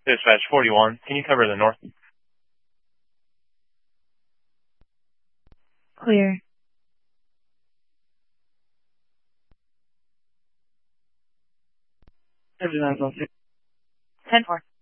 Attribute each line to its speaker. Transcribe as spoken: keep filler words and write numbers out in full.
Speaker 1: Dispatch forty-one, can you cover the north?
Speaker 2: Clear.
Speaker 3: fifty-nine,
Speaker 2: ten four.